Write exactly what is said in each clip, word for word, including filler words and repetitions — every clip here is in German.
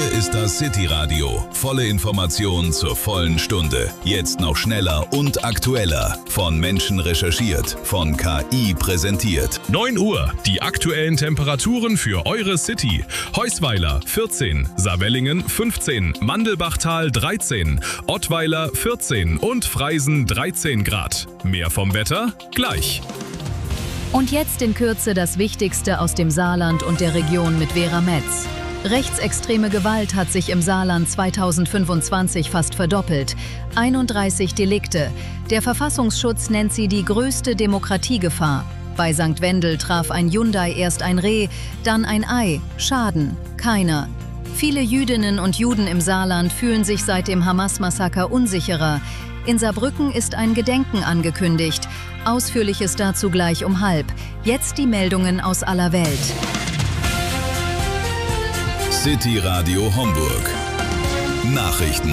ist das City Radio. Volle Informationen zur vollen Stunde. Jetzt noch schneller und aktueller. Von Menschen recherchiert, von K I präsentiert. neun Uhr, die aktuellen Temperaturen für eure City. Heusweiler vierzehn, Saarwellingen fünfzehn, Mandelbachtal dreizehn, Ottweiler vierzehn und Freisen dreizehn Grad. Mehr vom Wetter gleich. Und jetzt in Kürze das Wichtigste aus dem Saarland und der Region mit Vera Metz. Rechtsextreme Gewalt hat sich im Saarland zweitausendfünfundzwanzig fast verdoppelt. einunddreißig Delikte. Der Verfassungsschutz nennt sie die größte Demokratiegefahr. Bei Sankt Wendel traf ein Hyundai erst ein Reh, dann ein Ei. Schaden? Keiner. Viele Jüdinnen und Juden im Saarland fühlen sich seit dem Hamas-Massaker unsicherer. In Saarbrücken ist ein Gedenken angekündigt. Ausführliches dazu gleich um halb. Jetzt die Meldungen aus aller Welt. City Radio Homburg. Nachrichten.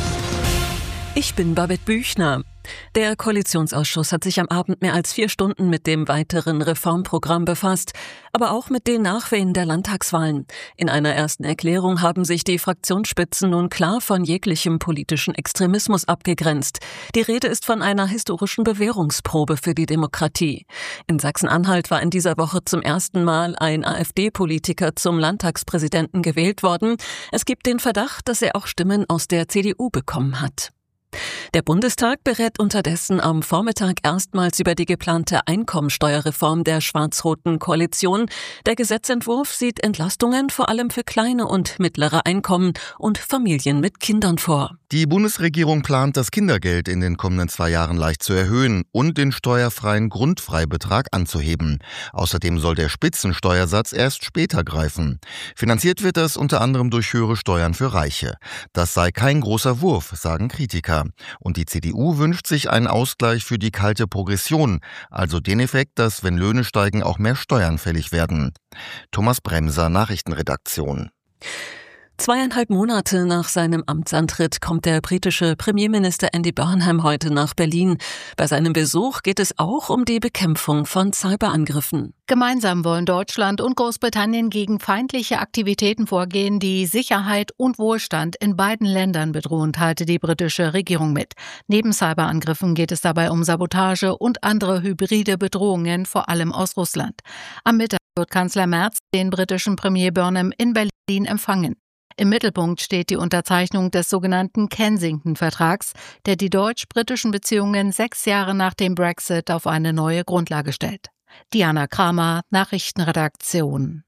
Ich bin Babette Büchner. Der Koalitionsausschuss hat sich am Abend mehr als vier Stunden mit dem weiteren Reformprogramm befasst, aber auch mit den Nachwehen der Landtagswahlen. In einer ersten Erklärung haben sich die Fraktionsspitzen nun klar von jeglichem politischen Extremismus abgegrenzt. Die Rede ist von einer historischen Bewährungsprobe für die Demokratie. In Sachsen-Anhalt war in dieser Woche zum ersten Mal ein AfD-Politiker zum Landtagspräsidenten gewählt worden. Es gibt den Verdacht, dass er auch Stimmen aus der C D U bekommen hat. Der Bundestag berät unterdessen am Vormittag erstmals über die geplante Einkommensteuerreform der schwarz-roten Koalition. Der Gesetzentwurf sieht Entlastungen vor allem für kleine und mittlere Einkommen und Familien mit Kindern vor. Die Bundesregierung plant, das Kindergeld in den kommenden zwei Jahren leicht zu erhöhen und den steuerfreien Grundfreibetrag anzuheben. Außerdem soll der Spitzensteuersatz erst später greifen. Finanziert wird das unter anderem durch höhere Steuern für Reiche. Das sei kein großer Wurf, sagen Kritiker. Und die C D U wünscht sich einen Ausgleich für die kalte Progression, also den Effekt, dass, wenn Löhne steigen, auch mehr Steuern fällig werden. Thomas Bremser, Nachrichtenredaktion. Zweieinhalb Monate nach seinem Amtsantritt kommt der britische Premierminister Andy Burnham heute nach Berlin. Bei seinem Besuch geht es auch um die Bekämpfung von Cyberangriffen. Gemeinsam wollen Deutschland und Großbritannien gegen feindliche Aktivitäten vorgehen, die Sicherheit und Wohlstand in beiden Ländern bedrohen, teilte die britische Regierung mit. Neben Cyberangriffen geht es dabei um Sabotage und andere hybride Bedrohungen, vor allem aus Russland. Am Mittag wird Kanzler Merz den britischen Premier Burnham in Berlin empfangen. Im Mittelpunkt steht die Unterzeichnung des sogenannten Kensington-Vertrags, der die deutsch-britischen Beziehungen sechs Jahre nach dem Brexit auf eine neue Grundlage stellt. Diana Kramer, Nachrichtenredaktion.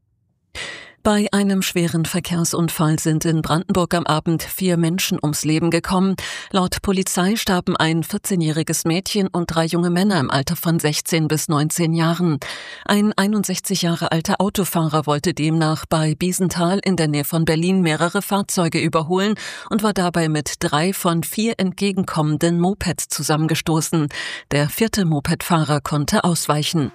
Bei einem schweren Verkehrsunfall sind in Brandenburg am Abend vier Menschen ums Leben gekommen. Laut Polizei starben ein vierzehnjähriges Mädchen und drei junge Männer im Alter von sechzehn bis neunzehn Jahren. Ein einundsechzig Jahre alter Autofahrer wollte demnach bei Biesenthal in der Nähe von Berlin mehrere Fahrzeuge überholen und war dabei mit drei von vier entgegenkommenden Mopeds zusammengestoßen. Der vierte Mopedfahrer konnte ausweichen.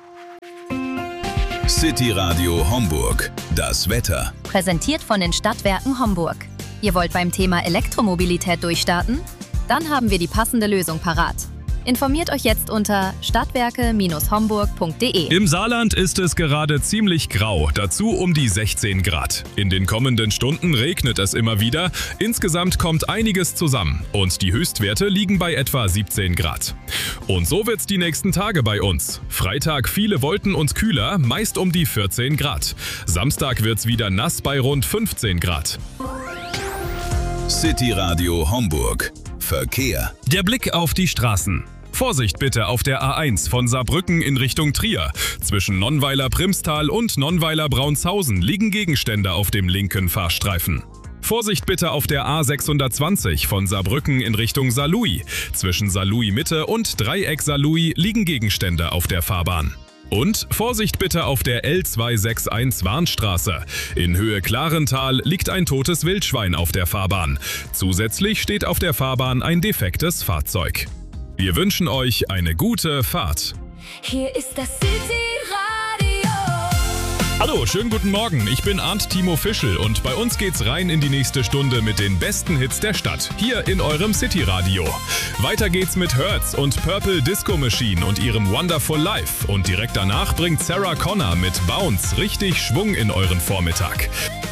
City Radio Homburg. Das Wetter. Präsentiert von den Stadtwerken Homburg. Ihr wollt beim Thema Elektromobilität durchstarten? Dann haben wir die passende Lösung parat. Informiert euch jetzt unter stadtwerke Bindestrich homburg punkt de. Im Saarland ist es gerade ziemlich grau, dazu um die sechzehn Grad. In den kommenden Stunden regnet es immer wieder. Insgesamt kommt einiges zusammen und die Höchstwerte liegen bei etwa siebzehn Grad. Und so wird's die nächsten Tage bei uns. Freitag viele Wolken und kühler, meist um die vierzehn Grad. Samstag wird's wieder nass bei rund fünfzehn Grad. City Radio Homburg. Verkehr. Der Blick auf die Straßen. Vorsicht bitte auf der A eins von Saarbrücken in Richtung Trier. Zwischen Nonnweiler-Primstal und Nonnweiler-Braunshausen liegen Gegenstände auf dem linken Fahrstreifen. Vorsicht bitte auf der A sechshundertzwanzig von Saarbrücken in Richtung Saarlouis. Zwischen Saarlouis-Mitte und Dreieck Saarlouis liegen Gegenstände auf der Fahrbahn. Und Vorsicht bitte auf der L zweihundereinundsechzig Warnstraße. In Höhe Klarental liegt ein totes Wildschwein auf der Fahrbahn. Zusätzlich steht auf der Fahrbahn ein defektes Fahrzeug. Wir wünschen euch eine gute Fahrt. Hier ist das City Radio. Hallo, schönen guten Morgen. Ich bin Arndt Timo Fischl und bei uns geht's rein in die nächste Stunde mit den besten Hits der Stadt, hier in eurem City Radio. Weiter geht's mit Hertz und Purple Disco Machine und ihrem Wonderful Life. Und direkt danach bringt Sarah Connor mit Bounce richtig Schwung in euren Vormittag.